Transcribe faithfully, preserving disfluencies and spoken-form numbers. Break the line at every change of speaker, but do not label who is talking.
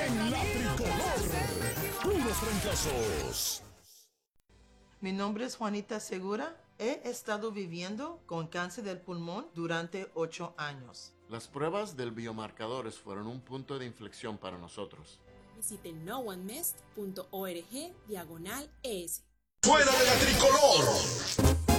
En la tricolor, puros fracasos.
Mi nombre es Juanita Segura. He estado viviendo con cáncer del pulmón durante ocho años.
Las pruebas del biomarcadores fueron un punto de inflexión para nosotros.
Visite no one mest punto org diagonal es.
¡Fuera de la tricolor!